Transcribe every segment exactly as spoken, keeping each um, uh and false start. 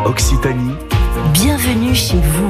Occitanie. Bienvenue chez vous.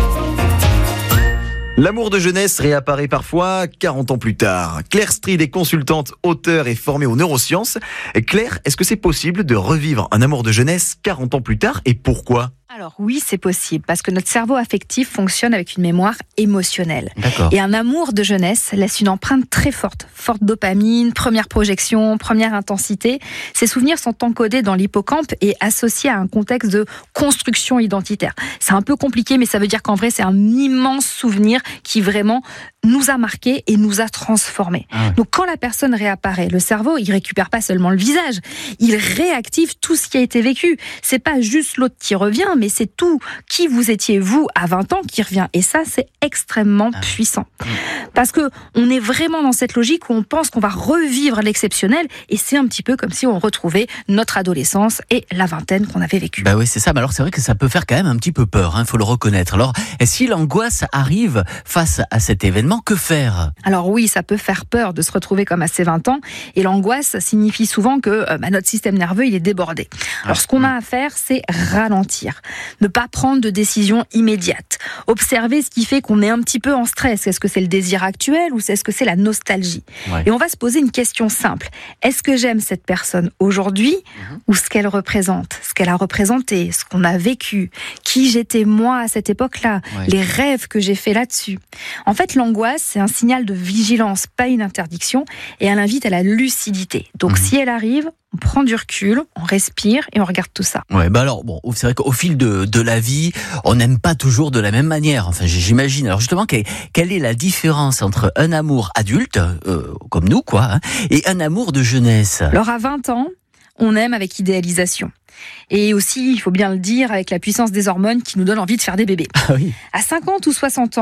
L'amour de jeunesse réapparaît parfois quarante ans plus tard. Claire Stride est consultante, auteure et formée aux neurosciences. Claire, est-ce que c'est possible de revivre un amour de jeunesse quarante ans plus tard et pourquoi ? Alors oui, c'est possible, parce que notre cerveau affectif fonctionne avec une mémoire émotionnelle. D'accord. Et un amour de jeunesse laisse une empreinte très forte. Forte dopamine, première projection, première intensité. Ces souvenirs sont encodés dans l'hippocampe et associés à un contexte de construction identitaire. C'est un peu compliqué, mais ça veut dire qu'en vrai, c'est un immense souvenir qui vraiment nous a marqués et nous a transformés. Ah ouais. Donc quand la personne réapparaît, le cerveau, il récupère pas seulement le visage, il réactive tout ce qui a été vécu. C'est pas juste l'autre qui revient, mais c'est tout qui vous étiez vous à vingt ans qui revient. Et ça, c'est extrêmement ah. puissant. Parce que on est vraiment dans cette logique où on pense qu'on va revivre l'exceptionnel et c'est un petit peu comme si on retrouvait notre adolescence et la vingtaine qu'on avait vécue. Bah oui, c'est ça. Mais alors c'est vrai que ça peut faire quand même un petit peu peur, hein, faut le reconnaître. Alors, si l'angoisse arrive face à cet événement, que faire ? Alors oui, ça peut faire peur de se retrouver comme à ses vingt ans. Et l'angoisse signifie souvent que euh, bah, notre système nerveux, il est débordé. Alors ce qu'on a à faire, c'est ralentir. Ne pas prendre de décision immédiate. Observer ce qui fait qu'on est un petit peu en stress. Est-ce que c'est le désir actuel ou est-ce que c'est la nostalgie ? Ouais. Et on va se poser une question simple. Est-ce que j'aime cette personne aujourd'hui mmh. ou ce qu'elle représente ? Ce qu'elle a représenté, ce qu'on a vécu, qui j'étais moi à cette époque-là, ouais. les rêves que j'ai fait là-dessus. En fait, l'angoisse, c'est un signal de vigilance, pas une interdiction, et elle invite à la lucidité. Donc mmh. si elle arrive, on prend du recul, on respire et on regarde tout ça. Ouais, bah alors bon, c'est vrai qu'au fil de, de la vie, on n'aime pas toujours de la même manière. Enfin, j'imagine. Alors justement, quelle, quelle est la différence entre un amour adulte, euh, comme nous, quoi, hein, et un amour de jeunesse ? Alors à vingt ans, on aime avec idéalisation. Et aussi, il faut bien le dire, avec la puissance des hormones qui nous donne envie de faire des bébés. Ah oui. À cinquante ou soixante ans,